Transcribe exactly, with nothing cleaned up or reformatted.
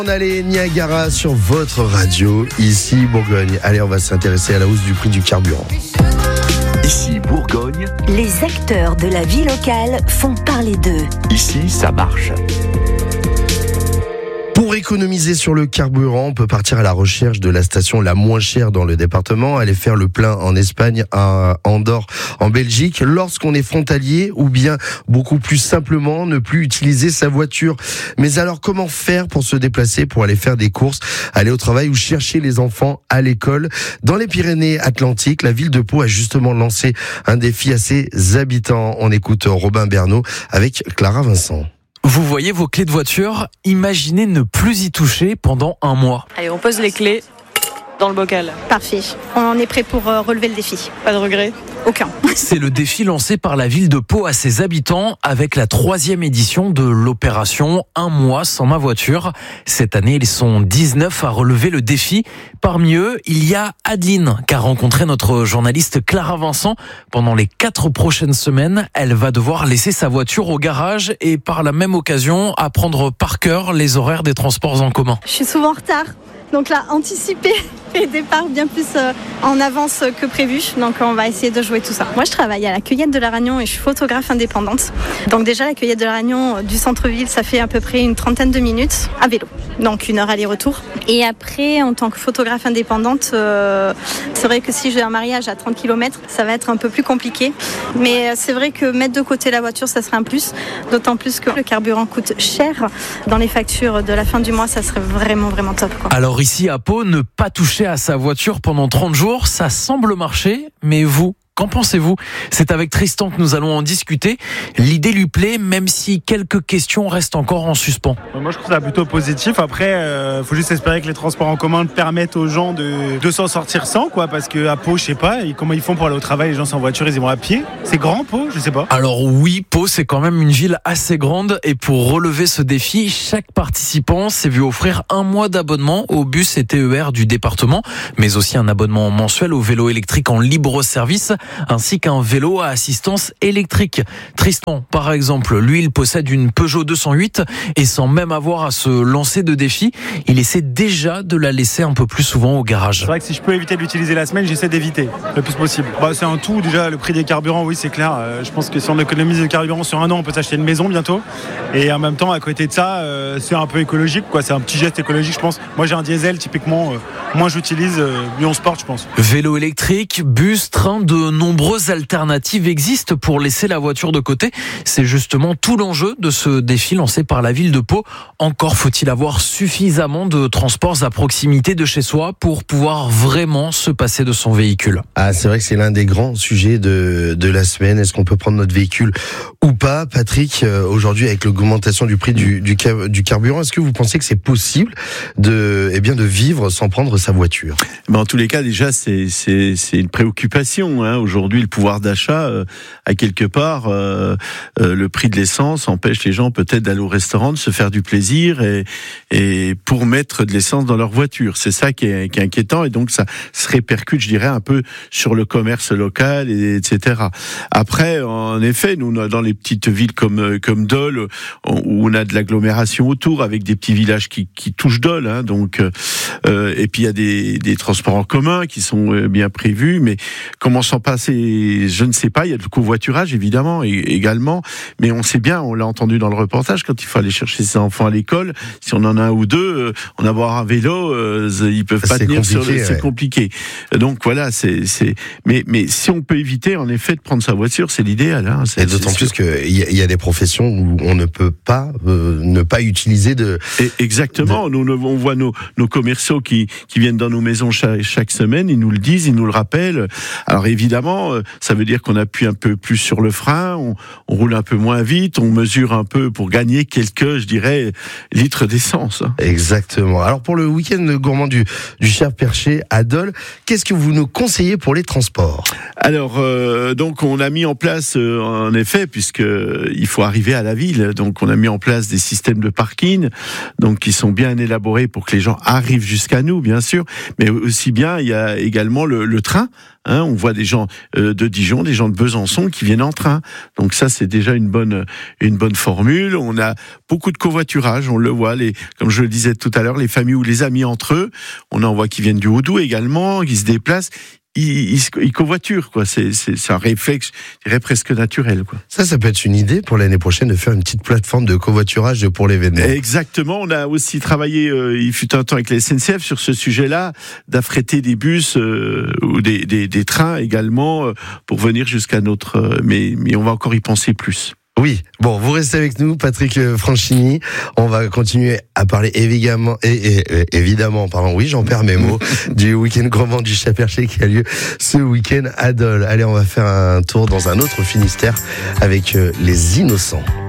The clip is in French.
On allait Niagara sur votre radio, ici Bourgogne. Allez, on va s'intéresser à la hausse du prix du carburant. Ici Bourgogne. Les acteurs de la vie locale font parler d'eux. Ici, ça marche. Pour économiser sur le carburant, on peut partir à la recherche de la station la moins chère dans le département, aller faire le plein en Espagne, à Andorre, en Belgique, lorsqu'on est frontalier, ou bien beaucoup plus simplement ne plus utiliser sa voiture. Mais alors comment faire pour se déplacer, pour aller faire des courses, aller au travail ou chercher les enfants à l'école? Dans les Pyrénées-Atlantiques, la ville de Pau a justement lancé un défi à ses habitants. On écoute Robin Bernot avec Clara Vincent. Vous voyez vos clés de voiture, imaginez ne plus y toucher pendant un mois. Allez, on pose les clés dans le bocal. Parfait, on est prêt pour euh, relever le défi. Pas de regret? Aucun. C'est le défi lancé par la ville de Pau à ses habitants avec la troisième édition de l'opération Un mois sans ma voiture. Cette année, ils sont dix-neuf à relever le défi. Parmi eux, il y a Adeline, qu'a rencontré notre journaliste Clara Vincent. Pendant les quatre prochaines semaines, elle va devoir laisser sa voiture au garage et par la même occasion apprendre par cœur les horaires des transports en commun. Je suis souvent en retard, donc là, anticiper les départs bien plus euh, en avance que prévu. Donc on va essayer de jouer tout ça. Moi, je travaille à la cueillette de la Ragnon et je suis photographe indépendante. Donc déjà, la cueillette de la Ragnon euh, du centre-ville, ça fait à peu près une trentaine de minutes à vélo. Donc une heure aller-retour. Et après, en tant que photographe indépendante, euh, c'est vrai que si j'ai un mariage à trente kilomètres, ça va être un peu plus compliqué. Mais euh, c'est vrai que mettre de côté la voiture, ça serait un plus. D'autant plus que le carburant coûte cher. Dans les factures de la fin du mois, ça serait vraiment, vraiment top, quoi. Alors ici à Pau, ne pas toucher à sa voiture pendant trente jours, ça semble marcher, mais vous, qu'en pensez-vous? C'est avec Tristan que nous allons en discuter. L'idée lui plaît, même si quelques questions restent encore en suspens. Moi, je trouve ça plutôt positif. Après, il euh, faut juste espérer que les transports en commun permettent aux gens de, de s'en sortir sans, quoi. Parce qu'à Pau, je sais pas, et comment ils font pour aller au travail, les gens sans voiture, ils y vont à pied. C'est grand, Pau, je sais pas. Alors oui, Pau, c'est quand même une ville assez grande. Et pour relever ce défi, chaque participant s'est vu offrir un mois d'abonnement au bus et T E R du département, mais aussi un abonnement mensuel au vélo électrique en libre service, ainsi qu'un vélo à assistance électrique. Tristan, par exemple, lui, il possède une Peugeot deux cent huit et sans même avoir à se lancer de défi, il essaie déjà de la laisser un peu plus souvent au garage. C'est vrai que si je peux éviter de l'utiliser la semaine, j'essaie d'éviter le plus possible. Bah, c'est un tout, déjà, le prix des carburants, oui, c'est clair. Euh, je pense que si on économise le carburant sur un an, on peut s'acheter une maison bientôt. Et en même temps, à côté de ça, euh, c'est un peu écologique, quoi. C'est un petit geste écologique, je pense. Moi, j'ai un diesel, typiquement, euh, moins j'utilise, euh, mieux on se porte, je pense. Vélo électrique, bus, train, de nombreuses alternatives existent pour laisser la voiture de côté. C'est justement tout l'enjeu de ce défi lancé par la ville de Pau. Encore faut-il avoir suffisamment de transports à proximité de chez soi pour pouvoir vraiment se passer de son véhicule. Ah, c'est vrai que c'est l'un des grands sujets de, de la semaine. Est-ce qu'on peut prendre notre véhicule ou pas? Patrick, euh, aujourd'hui, avec l'augmentation du prix du, du, du carburant, est-ce que vous pensez que c'est possible de, eh bien, de vivre sans prendre sa voiture? Ben, en tous les cas, déjà, c'est, c'est, c'est une préoccupation, hein. Aujourd'hui, le pouvoir d'achat, euh, à quelque part, euh, euh, le prix de l'essence empêche les gens peut-être d'aller au restaurant, de se faire du plaisir et, et pour mettre de l'essence dans leur voiture. C'est ça qui est, qui est inquiétant et donc ça se répercute, je dirais, un peu sur le commerce local, et, etc. Après, en effet, nous, dans les petites villes comme, comme Dole, où on a de l'agglomération autour avec des petits villages qui, qui touchent Dole, hein, donc, euh, et puis il y a des, des transports en commun qui sont bien prévus, mais comment s'en passer, je ne sais pas. Il y a du covoiturage évidemment et, également, mais on sait bien, on l'a entendu dans le reportage, quand il faut aller chercher ses enfants à l'école, si on en a un ou deux, euh, on avoir un vélo, euh, ils peuvent pas c'est tenir sur le, ouais. c'est compliqué. Donc voilà, c'est, c'est, mais, mais si on peut éviter en effet de prendre sa voiture, c'est l'idéal. Hein, c'est, et d'autant plus qu'il y, y a des professions où on ne peut pas euh, ne pas utiliser de. Et exactement. De... Nous, on voit nos, nos commerciaux qui, qui viennent dans nos maisons chaque, chaque semaine, ils nous le disent, ils nous le rappellent. Alors évidemment, ça veut dire qu'on appuie un peu plus sur le frein, on, on roule un peu moins vite, on mesure un peu pour gagner quelques, je dirais, litres d'essence. Exactement. Alors pour le week-end gourmand du, du Cher Perché à Dole, qu'est-ce que vous nous conseillez pour les transports? Alors, euh, donc on a mis en place, euh, en effet, puisque il faut arriver à la ville, donc on a mis en place des systèmes de parking, donc qui sont bien élaborés pour que les gens arrivent jusqu'à nous, bien sûr, mais aussi bien il y a également le, le train. Hein, on voit des gens euh, de Dijon, des gens de Besançon qui viennent en train. Donc ça, c'est déjà une bonne, une bonne formule. On a beaucoup de covoiturage, on le voit, les, comme je le disais tout à l'heure, les familles ou les amis entre eux. On en voit qui viennent du Haut-Doubs également, qui se déplacent. Ils, ils, ils covoiturent, quoi. C'est, c'est, c'est un réflexe, je dirais, presque naturel, quoi. Ça, ça peut être une idée pour l'année prochaine de faire une petite plateforme de covoiturage pour l'événement. Exactement. On a aussi travaillé, euh, il fut un temps avec la S N C F sur ce sujet-là, d'affréter des bus euh, ou des, des, des trains également euh, pour venir jusqu'à notre. Euh, mais, mais on va encore y penser plus. Oui, bon, vous restez avec nous, Patrick Franchini. On va continuer à parler évidemment, et, et, et, évidemment, pardon, oui, j'en perds mes mots, du week-end gourmand du Chat-Perché qui a lieu ce week-end à Dole. Allez, on va faire un tour dans un autre Finistère avec euh, les Innocents.